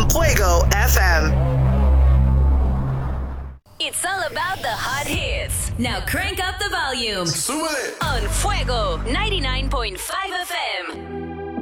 Fuego FM. It's all about the hot hits. Now crank up the volume. Súbele. On Fuego 99.5 FM.